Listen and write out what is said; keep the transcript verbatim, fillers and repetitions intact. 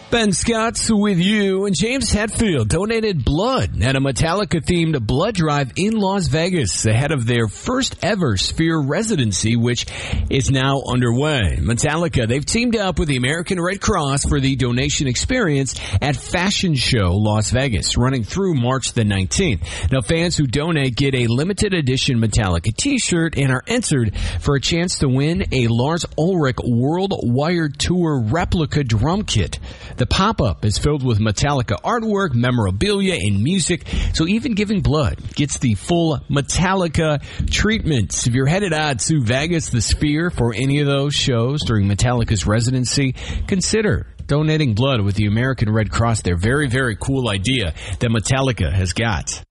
Ben Scott's with you, and James Hetfield donated blood at a Metallica-themed blood drive in Las Vegas ahead of their first ever Sphere residency, which is now underway. Metallica, they've teamed up with the American Red Cross for the donation experience at Fashion Show Las Vegas, running through March the nineteenth. Now, fans who donate get a limited edition Metallica t-shirt and are entered for a chance to win a Lars Ulrich World Wired Tour replica drum kit. The pop-up is filled with Metallica artwork, memorabilia, and music, so even giving blood gets the full Metallica treatment. If you're headed out to Vegas, the Sphere, for any of those shows during Metallica's residency, consider donating blood with the American Red Cross. They're very, very cool idea that Metallica has got.